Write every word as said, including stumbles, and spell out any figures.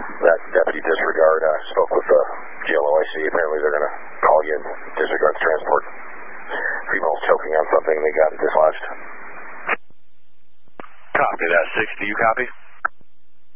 that deputy disregard. I uh, spoke with the G L O I C. Apparently they're going to call you and disregard transport. Female's choking on something. They got it dislodged. Copy that. six, do you copy?